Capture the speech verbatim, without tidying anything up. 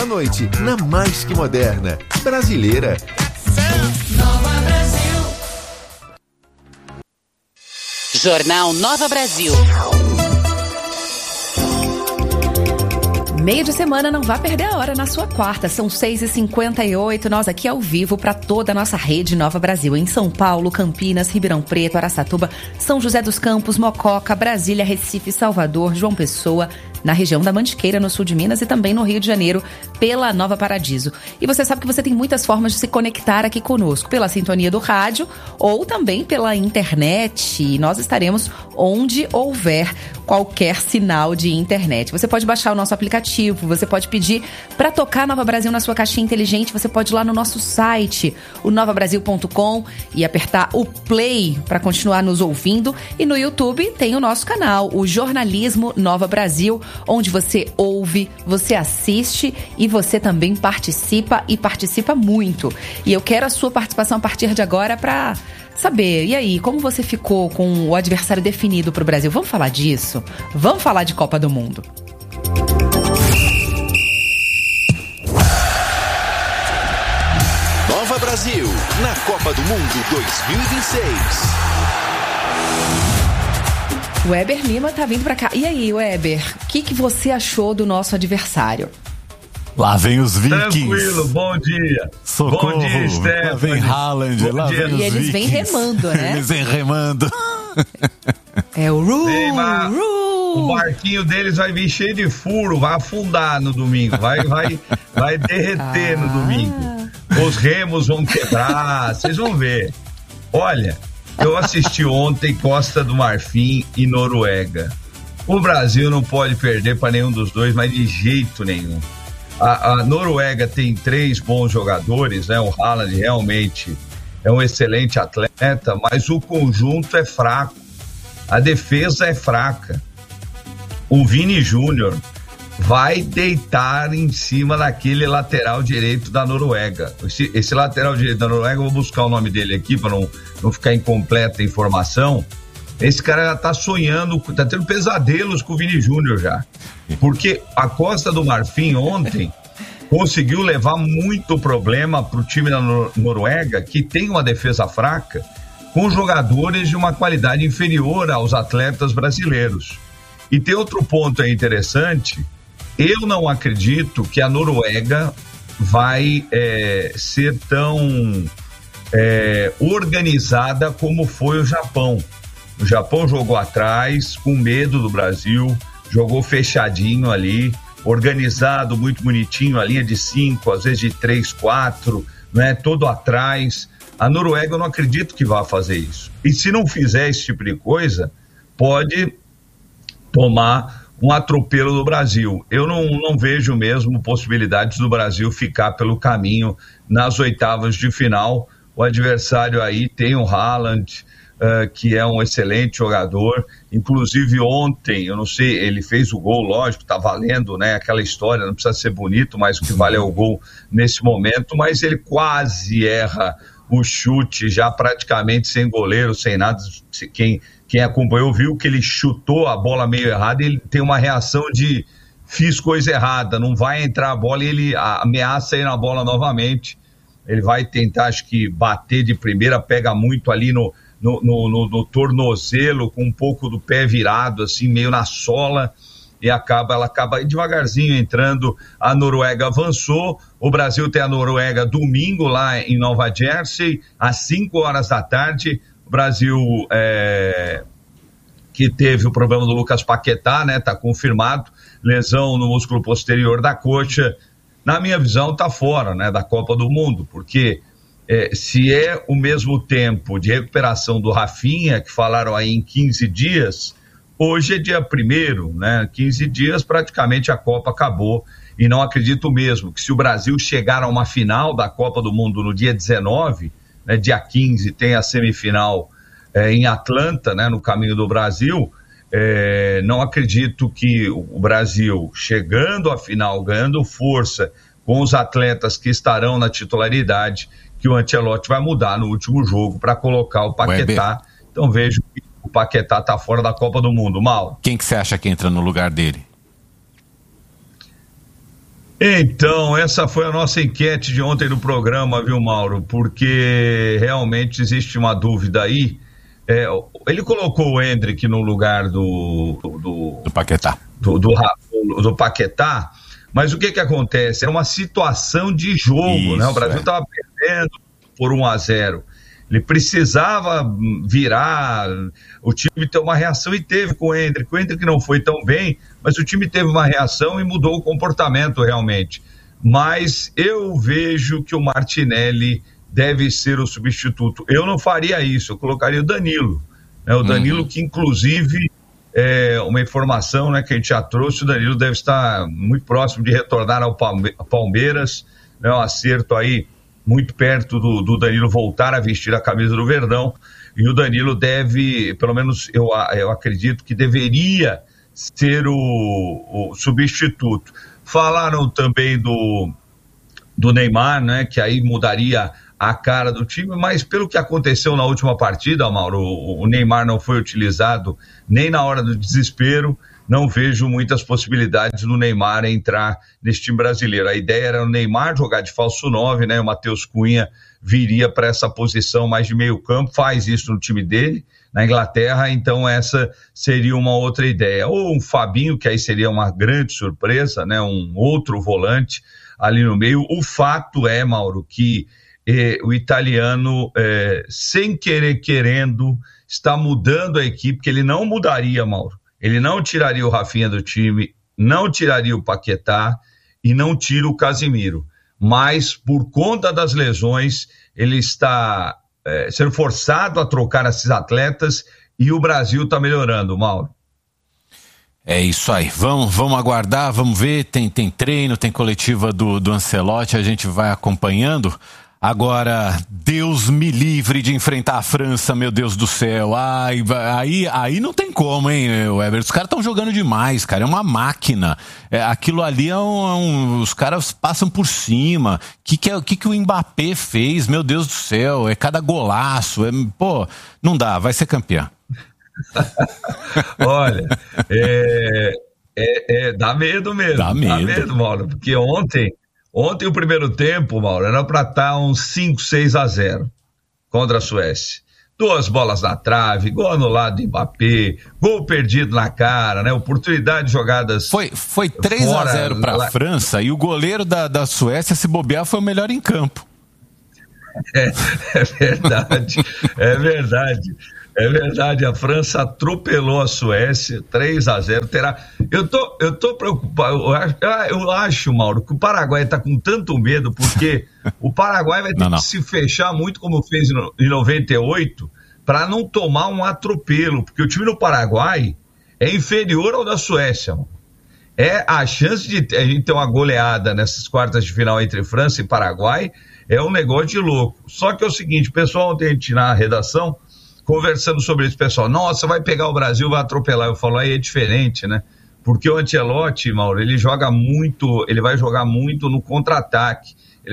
da noite, na Mais Que Moderna, brasileira. Nova Brasil. Jornal Nova Brasil. Meio de semana, não vá perder a hora na sua quarta. São seis e cinquenta e oito, nós aqui ao vivo para toda a nossa rede Nova Brasil. Em São Paulo, Campinas, Ribeirão Preto, Araçatuba, São José dos Campos, Mococa, Brasília, Recife, Salvador, João Pessoa, na região da Mantiqueira, no sul de Minas, e também no Rio de Janeiro, pela Nova Paradiso. E você sabe que você tem muitas formas de se conectar aqui conosco, pela sintonia do rádio ou também pela internet. E nós estaremos onde houver qualquer sinal de internet. Você pode baixar o nosso aplicativo, você pode pedir para tocar Nova Brasil na sua caixinha inteligente, você pode ir lá no nosso site, o nova brasil ponto com, e apertar o play para continuar nos ouvindo. E no YouTube tem o nosso canal, o Jornalismo Nova Brasil, onde você ouve, você assiste e você também participa, e participa muito. E eu quero a sua participação a partir de agora para saber, e aí, como você ficou com o adversário definido para o Brasil? Vamos falar disso? Vamos falar de Copa do Mundo. Nova Brasil, na Copa do Mundo dois mil e vinte e seis. O Weber Lima tá vindo pra cá. E aí, Weber, o que, que você achou do nosso adversário? Lá vem os Vikings. Tranquilo, bom dia. Socorro. Bom dia, Stephanie. Lá vem Haaland, bom lá dia. vem os E eles Vikings. vêm remando, né? Eles vêm remando. É o Ru, Neymar, Ru. o barquinho deles vai vir cheio de furo, vai afundar no domingo, vai, vai, vai derreter Ah. no domingo. Os remos vão quebrar, vocês vão ver. Olha, eu assisti ontem Costa do Marfim e Noruega. O Brasil não pode perder para nenhum dos dois, mas de jeito nenhum. A, a Noruega tem três bons jogadores, né? O Haaland realmente é um excelente atleta, mas o conjunto é fraco. A defesa é fraca. O Vini Júnior vai deitar em cima daquele lateral direito da Noruega. Esse, esse lateral direito da Noruega, eu vou buscar o nome dele aqui para não, não ficar incompleta a informação. Esse cara já tá sonhando, tá tendo pesadelos com o Vini Júnior já. Porque a Costa do Marfim ontem conseguiu levar muito problema pro time da Nor- Noruega, que tem uma defesa fraca, com jogadores de uma qualidade inferior aos atletas brasileiros. E tem outro ponto aí interessante. Eu não acredito que a Noruega vai é, ser tão é, organizada como foi o Japão. O Japão jogou atrás, com medo do Brasil, jogou fechadinho ali, organizado, muito bonitinho, a linha de cinco, às vezes de três, quatro, né, todo atrás. A Noruega eu não acredito que vá fazer isso. E se não fizer esse tipo de coisa, pode tomar um atropelo do Brasil. Eu não, não vejo mesmo possibilidades do Brasil ficar pelo caminho nas oitavas de final. O adversário aí tem o Haaland, uh, que é um excelente jogador. Inclusive ontem, eu não sei, ele fez o gol, lógico, tá valendo, né? Aquela história, não precisa ser bonito, mas o que vale é o gol nesse momento. Mas ele quase erra o chute, já praticamente sem goleiro, sem nada. Quem... Quem acompanhou viu que ele chutou a bola meio errada e ele tem uma reação de fiz coisa errada, não vai entrar a bola e ele ameaça ir na bola novamente. Ele vai tentar, acho que, bater de primeira, pega muito ali no, no, no, no, no tornozelo, com um pouco do pé virado, assim, meio na sola, e acaba, ela acaba devagarzinho entrando. A Noruega avançou, o Brasil tem a Noruega domingo lá em Nova Jersey, às cinco horas da tarde. O Brasil, é, que teve o problema do Lucas Paquetá, né, tá confirmado, lesão no músculo posterior da coxa, na minha visão tá fora, né, da Copa do Mundo, porque é, se é o mesmo tempo de recuperação do Rafinha, que falaram aí em quinze dias, hoje é dia primeiro, né, quinze dias praticamente a Copa acabou, e não acredito mesmo que se o Brasil chegar a uma final da Copa do Mundo no dia dezenove, né, dia quinze tem a semifinal é, em Atlanta, né, no caminho do Brasil, é, não acredito que o Brasil, chegando à final, ganhando força com os atletas que estarão na titularidade, que o Ancelotti vai mudar no último jogo para colocar o Paquetá. Weber. Então vejo que o Paquetá está fora da Copa do Mundo. Mal. Quem que você acha que entra no lugar dele? Então, essa foi a nossa enquete de ontem no programa, viu, Mauro? Porque realmente existe uma dúvida aí. É, ele colocou o Endrick no lugar do... Do, do Paquetá. Do, do, do, do Paquetá, mas o que que acontece? É uma situação de jogo, Isso, né? O Brasil estava é. perdendo por um a zero. Ele precisava virar, o time ter uma reação e teve com o Endrick. O Endrick não foi tão bem, mas o time teve uma reação e mudou o comportamento realmente. Mas eu vejo que o Martinelli deve ser o substituto. Eu não faria isso, eu colocaria o Danilo. Né? O Danilo uhum. que inclusive, é, uma informação, né, que a gente já trouxe, o Danilo deve estar muito próximo de retornar ao Palmeiras, né? Um acerto aí muito perto do, do Danilo voltar a vestir a camisa do Verdão, e o Danilo deve, pelo menos eu, eu acredito que deveria ser o, o substituto. Falaram também do, do Neymar, né, que aí mudaria a cara do time, mas pelo que aconteceu na última partida, Mauro, o, o Neymar não foi utilizado nem na hora do desespero. Não vejo muitas possibilidades do Neymar entrar nesse time brasileiro. A ideia era o Neymar jogar de falso nove, né? O Matheus Cunha viria para essa posição mais de meio campo, faz isso no time dele, na Inglaterra, então essa seria uma outra ideia. Ou um Fabinho, que aí seria uma grande surpresa, né? Um outro volante ali no meio. O fato é, Mauro, que eh, o italiano, eh, sem querer querendo, está mudando a equipe, que ele não mudaria, Mauro. Ele não tiraria o Rafinha do time, não tiraria o Paquetá e não tira o Casemiro. Mas, por conta das lesões, ele está é, sendo forçado a trocar esses atletas e o Brasil está melhorando, Mauro. É isso aí, vamos, vamos aguardar, vamos ver, tem, tem treino, tem coletiva do, do Ancelotti, a gente vai acompanhando. Agora, Deus me livre de enfrentar a França, meu Deus do céu. Ai, aí, aí não tem como, hein, Weber? Os caras estão jogando demais, cara. É uma máquina. É, aquilo ali é um, é um. Os caras passam por cima. O que, que, é, que, que o Mbappé fez? Meu Deus do céu. É cada golaço. É, pô, não dá, vai ser campeão. Olha, é, é, é, dá medo mesmo. Dá medo. Dá medo, Mauro, porque ontem. Ontem o primeiro tempo, Mauro, era para estar uns cinco, seis a zero contra a Suécia. Duas bolas na trave, gol anulado do Mbappé, gol perdido na cara, né? Oportunidade de jogadas. Foi, foi três a zero para a França e o goleiro da, da Suécia, se bobear, foi o melhor em campo. É, é verdade, é verdade. É verdade, a França atropelou a Suécia, três a zero, terá... Eu tô, eu tô preocupado, eu acho, eu acho, Mauro, que o Paraguai tá com tanto medo, porque o Paraguai vai ter não, não. que se fechar muito como fez em noventa e oito, para não tomar um atropelo, porque o time do Paraguai é inferior ao da Suécia, mano. É a chance de a gente ter uma goleada nessas quartas de final entre França e Paraguai é um negócio de louco. Só que é o seguinte, pessoal, ontem a gente na redação conversando sobre isso, pessoal, nossa, vai pegar o Brasil, vai atropelar. Eu falo, aí é diferente, né? Porque o Ancelotti, Mauro, ele joga muito, ele vai jogar muito no contra-ataque.